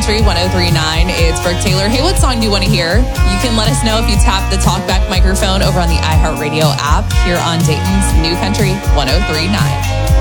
Country 103.9. It's Brooke Taylor. Hey, what song do you want to hear? You can let us know if you tap the talkback microphone over on the iHeartRadio app here on Dayton's New Country 103.9.